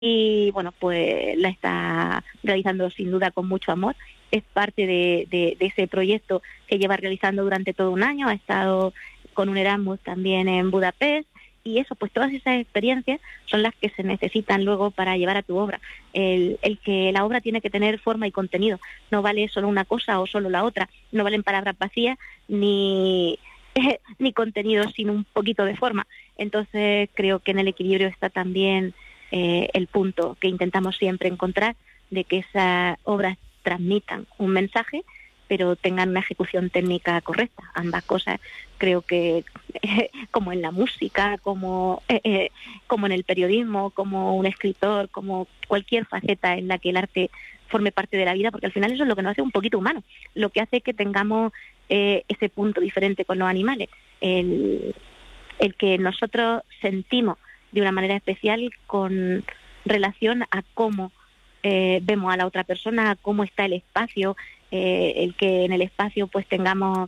y bueno, pues la está realizando sin duda con mucho amor. Es parte de ese proyecto que lleva realizando durante todo un año. Ha estado con un Erasmus también en Budapest, y eso, pues todas esas experiencias son las que se necesitan luego para llevar a tu obra. El que la obra tiene que tener forma y contenido, no vale solo una cosa o solo la otra, no valen palabras vacías ni contenido sin un poquito de forma. Entonces creo que en el equilibrio está también el punto que intentamos siempre encontrar, de que esas obras transmitan un mensaje, pero tengan una ejecución técnica correcta. Ambas cosas creo que, como en la música, como en el periodismo, como un escritor, como cualquier faceta en la que el arte forme parte de la vida, porque al final eso es lo que nos hace un poquito humanos, lo que hace que tengamos ese punto diferente con los animales, el que nosotros sentimos de una manera especial con relación a cómo vemos a la otra persona, a cómo está el espacio, el que en el espacio pues tengamos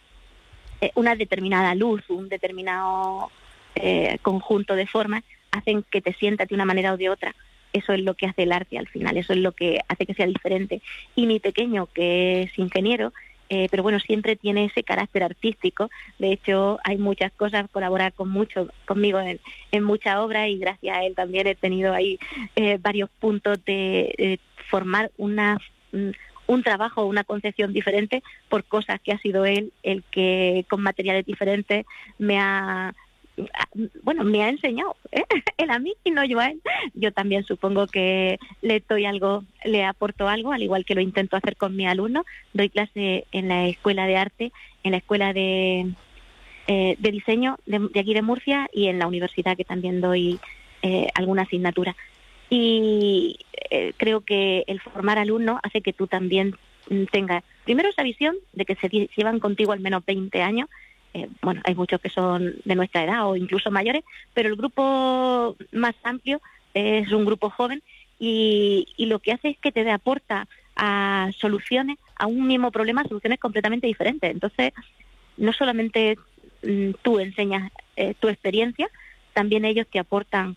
una determinada luz, un determinado conjunto de formas, hacen que te sientas de una manera o de otra. Eso es lo que hace el arte al final, eso es lo que hace que sea diferente. Y mi pequeño, que es ingeniero, pero bueno, siempre tiene ese carácter artístico. De hecho, hay muchas cosas, colabora conmigo en muchas obras, y gracias a él también he tenido ahí varios puntos de formar un trabajo, una concepción diferente por cosas que ha sido él el que con materiales diferentes me ha enseñado, él a mí y no yo a él. Yo también supongo que le aporto algo, al igual que lo intento hacer con mis alumnos. Doy clase en la escuela de arte, en la escuela de diseño de aquí de Murcia, y en la universidad, que también doy alguna asignatura. Y creo que el formar alumnos hace que tú también tengas primero esa visión de que se llevan contigo al menos 20 años. Hay muchos que son de nuestra edad o incluso mayores, pero el grupo más amplio es un grupo joven, y lo que hace es que te aporta a soluciones, a un mismo problema, soluciones completamente diferentes. Entonces, no solamente tú enseñas tu experiencia, también ellos te aportan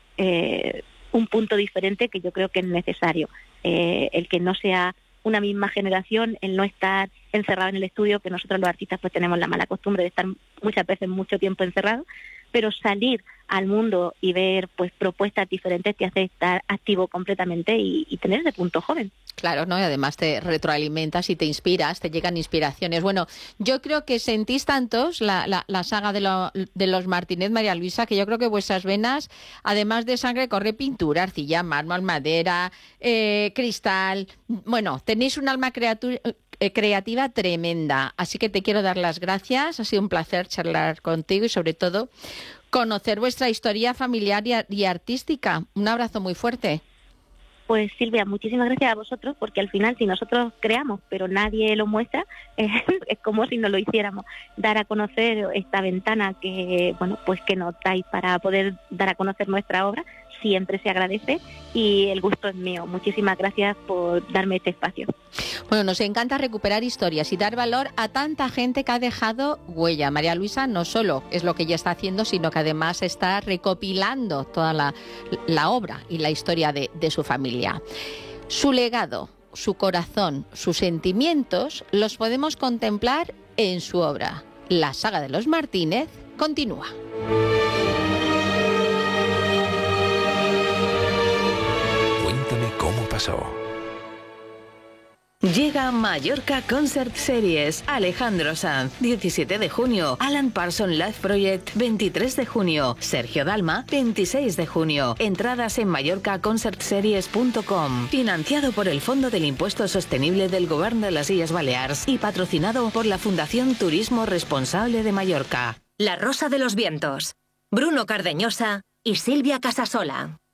un punto diferente, que yo creo que es necesario. El que no sea una misma generación, el no estar encerrado en el estudio, que nosotros los artistas pues tenemos la mala costumbre de estar muchas veces mucho tiempo encerrados, pero salir al mundo y ver pues propuestas diferentes te hace estar activo completamente y tener ese punto joven. Claro, ¿no? Y además te retroalimentas y te inspiras, te llegan inspiraciones. Bueno, yo creo que sentís tantos la saga de los Martínez, María Luisa, que yo creo que vuestras venas, además de sangre, corre pintura, arcilla, mármol, madera, cristal. Bueno, tenéis un alma creativa tremenda. Así que te quiero dar las gracias. Ha sido un placer charlar contigo y, sobre todo, conocer vuestra historia familiar y artística. Un abrazo muy fuerte. Pues Silvia, muchísimas gracias a vosotros, porque al final, si nosotros creamos pero nadie lo muestra, es como si no lo hiciéramos. Dar a conocer esta ventana que nos dais para poder dar a conocer nuestra obra siempre se agradece, y el gusto es mío. Muchísimas gracias por darme este espacio. Bueno, nos encanta recuperar historias y dar valor a tanta gente que ha dejado huella. María Luisa no solo es lo que ella está haciendo, sino que además está recopilando toda la obra y la historia de su familia. Su legado, su corazón, sus sentimientos los podemos contemplar en su obra. La saga de los Martínez continúa. Cuéntame cómo pasó. Llega Mallorca Concert Series. Alejandro Sanz, 17 de junio. Alan Parsons Live Project, 23 de junio. Sergio Dalma, 26 de junio. Entradas en mallorcaconcertseries.com. Financiado por el Fondo del Impuesto Sostenible del Govern de las Illes Balears y patrocinado por la Fundación Turismo Responsable de Mallorca. La Rosa de los Vientos. Bruno Cardeñosa y Silvia Casasola.